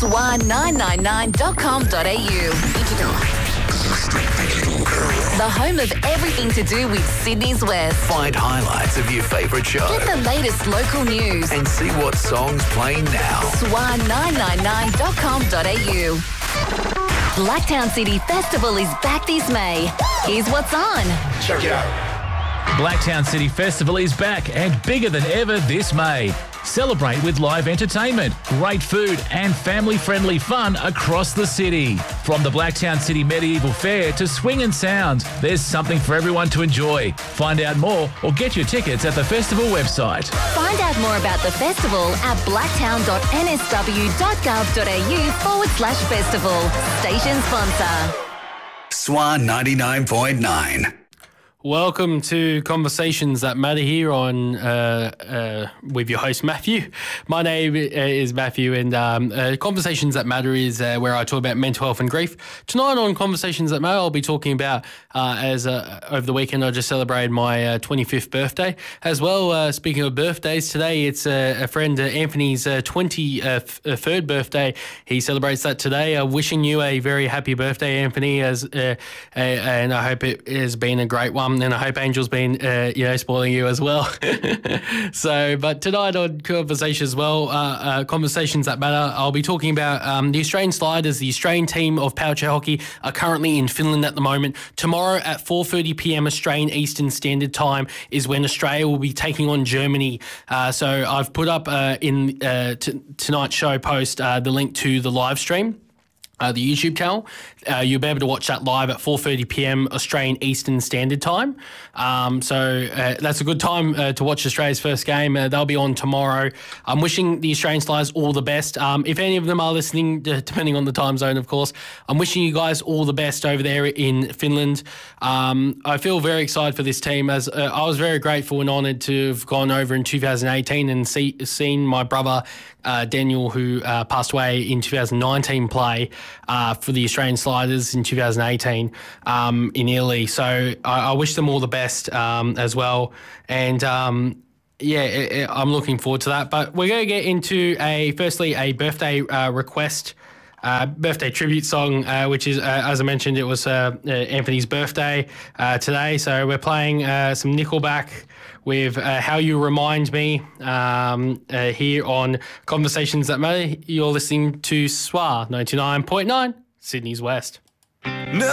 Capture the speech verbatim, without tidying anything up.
S W A nine nine nine dot com dot a u. The home of everything to do with Sydney's West. Find highlights of your favourite show. Get the latest local news. And see what songs playing now. S W A nine nine nine dot com dot a u. Blacktown City Festival is back this May. Here's what's on. Check it out. Blacktown City Festival is back and bigger than ever this May. Celebrate with live entertainment, great food and family-friendly fun across the city. From the Blacktown City Medieval Fair to swing and sounds, there's something for everyone to enjoy. Find out more or get your tickets at the festival website. Find out more about the festival at blacktown dot n s w dot gov dot a u forward slash festival. Station sponsor. S W A ninety-nine point nine. Welcome to Conversations That Matter here on uh, uh, with your host Matthew. My name is Matthew, and um, uh, Conversations That Matter is uh, where I talk about mental health and grief. Tonight on Conversations That Matter, I'll be talking about uh, as uh, over the weekend I just celebrated my uh, twenty-fifth birthday as well. Uh, speaking of birthdays, today it's uh, a friend uh, Anthony's uh, twenty-third birthday. He celebrates that today. Uh, wishing you a very happy birthday, Anthony, as uh, uh, and I hope it has been a great one. And I hope Angel's been, uh, you know, spoiling you as well. So, but tonight on Conversations as well, uh, uh, Conversations That Matter, I'll be talking about um, the Australian Sliders. The Australian team of power chair hockey are currently in Finland at the moment. Tomorrow at four thirty p m Australian Eastern Standard Time is when Australia will be taking on Germany. Uh, so I've put up uh, in uh, t- tonight's show post uh, the link to the live stream. Uh, the YouTube channel. Uh, you'll be able to watch that live at four thirty p m Australian Eastern Standard Time. Um, so uh, that's a good time uh, to watch Australia's first game. Uh, they'll be on tomorrow. I'm wishing the Australian Sliders all the best. Um, if any of them are listening, depending on the time zone, of course, I'm wishing you guys all the best over there in Finland. Um, I feel very excited for this team, as uh, I was very grateful and honoured to have gone over in two thousand eighteen and see, seen my brother uh, Daniel, who uh, passed away in two thousand nineteen, play uh, for the Australian Sliders in two thousand eighteen um, in Italy. So I, I wish them all the best um, as well. And um, yeah, it, it, I'm looking forward to that. But we're going to get into a firstly a birthday uh, request. Uh, birthday tribute song, uh, which is, uh, as I mentioned, it was uh, uh, Anthony's birthday uh, today. So we're playing uh, some Nickelback with uh, How You Remind Me um, uh, here on Conversations That Matter. You're listening to S W A ninety-nine point nine, Sydney's West.